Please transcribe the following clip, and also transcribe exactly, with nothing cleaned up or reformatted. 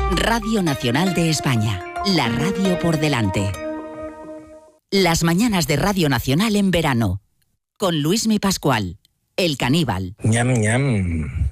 Radio Nacional de España, la radio por delante. Las mañanas de Radio Nacional en verano, con Luismi Pascual, el caníbal. Ñam, ñam.